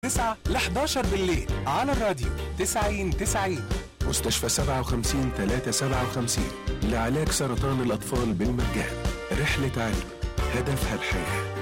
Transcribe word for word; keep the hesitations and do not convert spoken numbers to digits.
تسعة ل حداشر بالليل على الراديو تسعين تسعين. مستشفى سبعة وخمسين ثلاثة سبعة وخمسين لعلاج سرطان الأطفال بالمجان. رحلة علم هدفها الحياة.